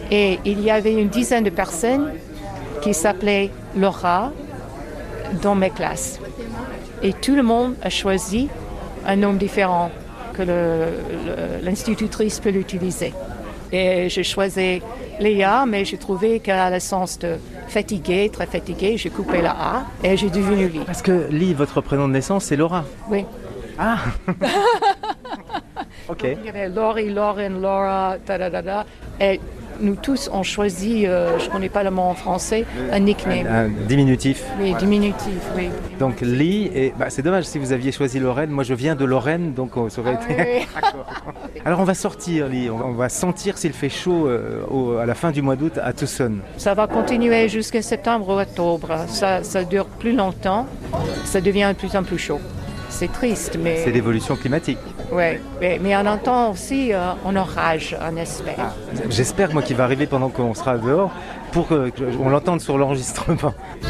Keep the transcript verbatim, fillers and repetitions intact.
Et il y avait une dizaine de personnes qui s'appelaient Laura dans mes classes. Et tout le monde a choisi un nom différent que le, le, l'institutrice peut l'utiliser. Et j'ai choisi Léa, mais j'ai trouvé qu'elle a le sens de fatiguée, très fatiguée. J'ai coupé la A et j'ai devenu Lee. Parce que Lee, votre prénom de naissance, c'est Laura. Oui. Ah. Ok. Donc, il y avait Laurie, Lauren, Laura, da da da da. Et nous tous, on choisit, euh, je ne connais pas le mot en français, un nickname. Un, un diminutif. Oui, diminutif, oui. Donc Lee, et bah, c'est dommage si vous aviez choisi Lorraine. Moi, je viens de Lorraine, donc oh, ça aurait Ah, été. oui, oui. D'accord. Alors, on va sortir, Lee. On va sentir s'il fait chaud euh, au, à la fin du mois d'août à Tucson. Ça va continuer jusqu'à septembre ou octobre. Ça, ça dure plus longtemps. Ça devient de plus en plus chaud. C'est triste, mais... C'est l'évolution climatique. Oui, mais, mais on entend aussi euh, un orage, on espère. Ah, j'espère, moi, qu'il va arriver pendant qu'on sera dehors pour qu'on l'entende sur l'enregistrement.